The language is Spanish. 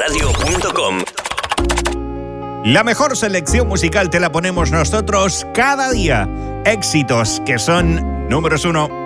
vivoradio.com. La mejor selección musical te la ponemos nosotros cada día. Éxitos que son números 1.